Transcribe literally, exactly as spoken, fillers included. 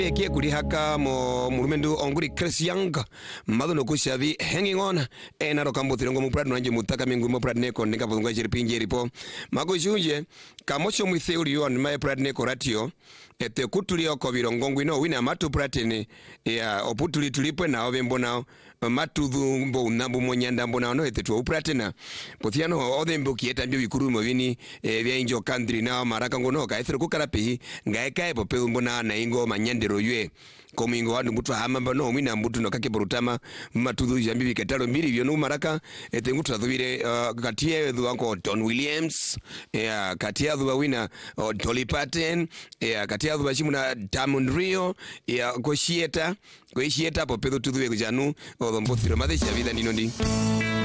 Eki kuri haka mo murumendu onguri Chris Young madu no kushavi hanging on ena ro kambo tirongo mu prad no anje mutaka mingu mo prad ne ko ndika bodunga jeri pinjeri po mago junje kamosho mu theory on my prad ne ko ratio ete kutuli oko birongo ino wina matu pratene ya oputuli tulipo na ovembo na matu mbo nambu monyanda mbona no ete tu pratena pothiano odembo kieta mbio bikuru mo vini bya injo country na maraka ngono ka ethero kukarapi ngaeka epo pe mbona na ingo manyandero ywe komingo wandu mutu hamamba no mwina mbutu no kake borutama matudhu jambi biketalo mbili byo no maraka ete ngutu athubire uh, katie dhu anko Don Williams ya katia dhu wina uh, Dolly Parton ya katia dhu bashimu na Diamond Rio ya koshieta koshieta po pedo tudhu kujanu odhombo thiro madesha vida nino ndi